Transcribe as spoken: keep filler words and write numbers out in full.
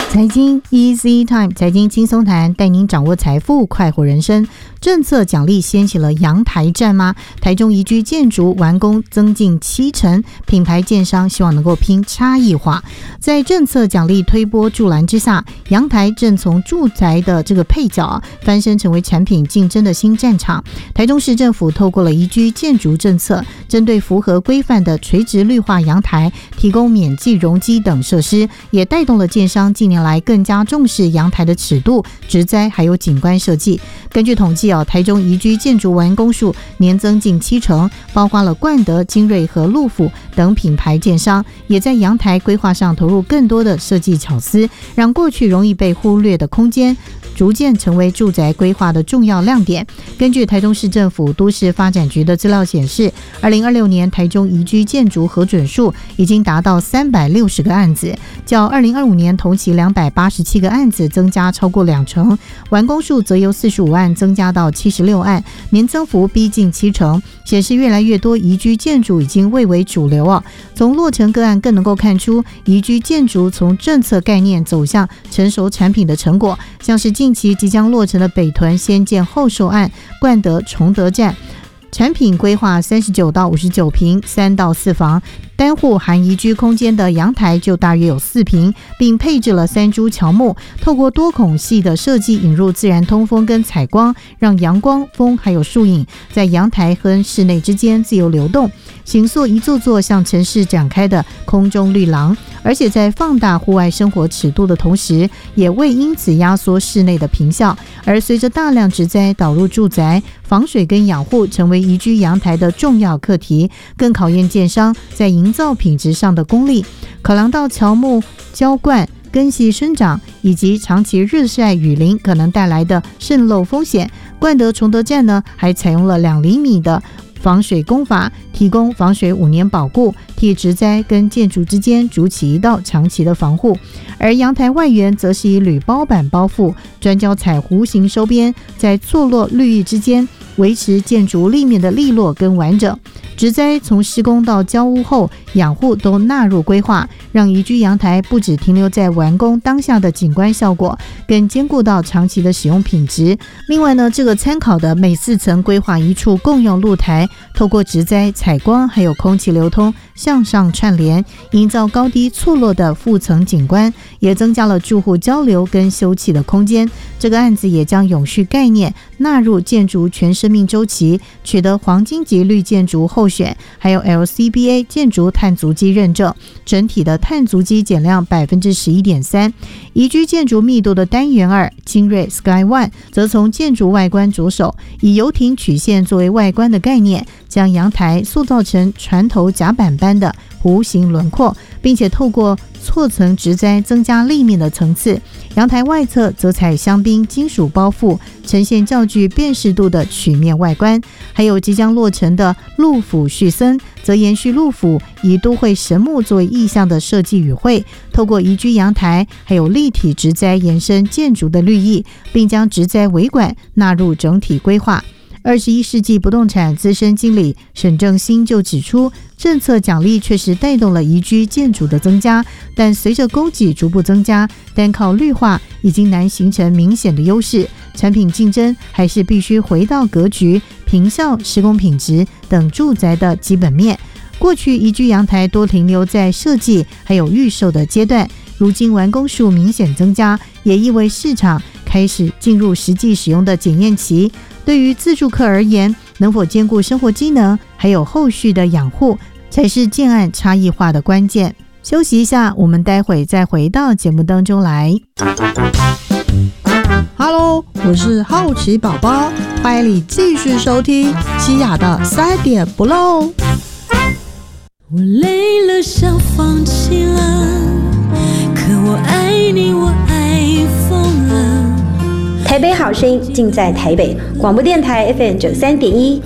财经 Easy Time， 财经轻松谈，带您掌握财富，快活人生。政策奖励掀起了阳台战吗？台中宜居建筑完工增近七成，品牌建商希望能够拼差异化。在政策奖励推波助澜之下，阳台正从住宅的这个配角、啊、翻身成为产品竞争的新战场。台中市政府透过了宜居建筑政策，针对符合规范的垂直绿化阳台提供免计容积等设施，也带动了建商近年来更加重视阳台的尺度、植栽还有景观设计。根据统计、哦、台中宜居建筑完工数年增近七成，包括了冠德、精锐和陆府等品牌建商，也在阳台规划上投入更多的设计巧思，让过去容易被忽略的空间逐渐成为住宅规划的重要亮点。根据台中市政府都市发展局的资料显示，二零二六年台中宜居建筑核准数已经达到三百六十个案子，较二零二五年同期两百八十七个案子增加超过两成，完工数则由四十五案增加到七十六案，年增幅逼近七成，显示越来越多宜居建筑已经蔚为主流哦。从落成个案更能够看出，宜居建筑从政策概念走向成熟产品的成果，像是近期即将落成的北屯先建后售案、冠德崇德站，产品规划三十九到五十九坪，三到四房，单户含宜居空间的阳台就大约有四坪，并配置了三株乔木，透过多孔隙的设计引入自然通风跟采光，让阳光、风还有树影在阳台和室内之间自由流动，形塑一座座向城市展开的空中绿廊。而且在放大户外生活尺度的同时，也未因此压缩室内的坪效。而随着大量植栽导入住宅，防水跟养护成为宜居阳台的重要课题，更考验建商在营造品质上的功力。考量到乔木浇灌、根系生长以及长期日晒雨淋可能带来的渗漏风险，冠德崇德站呢还采用了两厘米的防水工法，提供防水五年保固，替植栽跟建筑之间筑起一道长期的防护。而阳台外缘则是以铝包板包覆，砖胶彩弧形收边，在错落绿意之间维持建筑立面的利落跟完整。植栽从施工到交屋后养护都纳入规划，让宜居阳台不只停留在完工当下的景观效果，更兼顾到长期的使用品质。另外呢，这个参考的每四层规划一处共用露台，透过植栽、采光还有空气流通向上串联，营造高低错落的复层景观，也增加了住户交流跟休憩的空间。这个案子也将永续概念纳入建筑全生命周期，取得黄金级绿建筑候选，还有 L C B A 建筑碳足迹认证，整体的碳足迹减量 百分之十一点三。 宜居建筑密度的单元二精锐 Sky One 则从建筑外观着手，以游艇曲线作为外观的概念，将阳台塑造成船头甲板般的弧形轮廓，并且透过错层植栽增加立面的层次。阳台外侧则采香槟金属包覆，呈现较具辨识度的曲面外观。还有即将落成的陆府续森，则延续陆府以都会神木作为意象的设计语汇，透过宜居阳台还有立体植栽延伸建筑的绿意，并将植栽维管纳入整体规划。二十一世纪不动产资深经理沈正兴就指出，政策奖励确实带动了宜居建筑的增加，但随着供给逐步增加，单靠绿化已经难形成明显的优势，产品竞争还是必须回到格局、坪效、施工品质等住宅的基本面。过去宜居阳台多停留在设计还有预售的阶段，如今完工数明显增加，也意味市场开始进入实际使用的检验期。对于自住客而言，能否兼顾生活机能还有后续的养护，才是建案差异化的关键。休息一下，我们待会再回到节目当中来。 Hello， 我是好奇宝宝，欢迎你继续收听西亚的三点不漏。 我累了，想放弃了，可我爱你，我爱疯了。 台北好声音尽在台北广播电台 F M 九三点一，